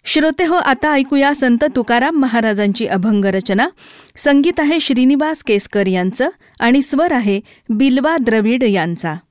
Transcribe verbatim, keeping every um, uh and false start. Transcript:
श्रोतेहो, आता ऐकूया संत तुकाराम महाराजांची अभंग रचना. संगीत आहे श्रीनिवास केसकर यांचं आणि स्वर आहे बिल्वा द्रविड यांचा.